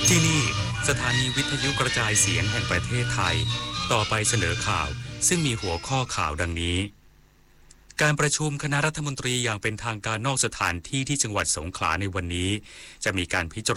ที่นี่สถานีวิทยุกระจายเสียงแห่งประเทศไทยต่อไปเสนอข่าวซึ่งมีหัวข้อข่าวดังนี้การประชุมคณะรัฐมนตรีอย่างเป็นทางการนอกสถานที่ที่จังหวัดสงขลาในวันนี้จะมีการพิจาร